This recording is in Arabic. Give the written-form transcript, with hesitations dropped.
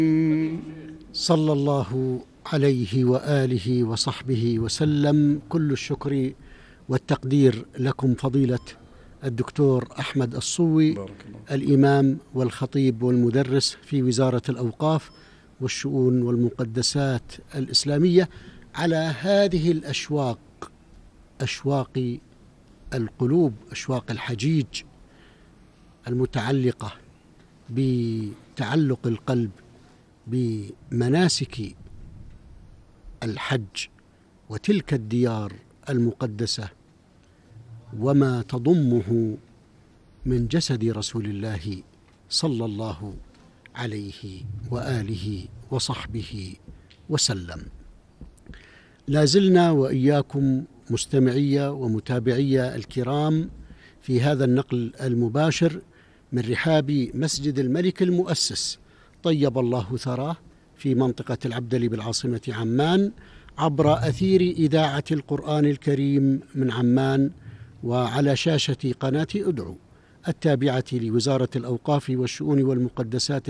صلى الله عليه وآله وصحبه وسلم. كل الشكر والتقدير لكم فضيلة الدكتور أحمد الصوي، الإمام والخطيب والمدرس في وزارة الأوقاف والشؤون والمقدسات الإسلامية، على هذه الأشواق، أشواق القلوب، أشواق الحجيج المتعلقة بتعلق القلب بمناسك الحج وتلك الديار المقدسة وما تضمه من جسد رسول الله صلى الله عليه وآله وصحبه وسلم. لازلنا وإياكم مستمعي ومتابعي الكرام في هذا النقل المباشر من رحاب مسجد الملك المؤسس طيب الله ثراه في منطقة العبدلي بالعاصمة عمان، عبر أثير إذاعة القرآن الكريم من عمان، وعلى شاشة قناة أدعو التابعة لوزارة الأوقاف والشؤون والمقدسات